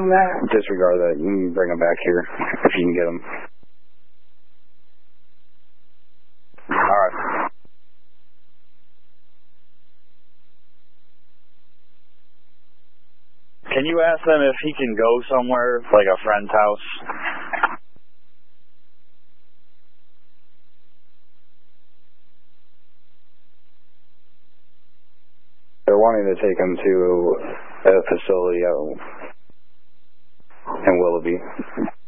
Disregard that. You can bring them back here if you can get them. All right. Can you ask them if he can go somewhere, like a friend's house? They're wanting to take him to a facility out in Willoughby.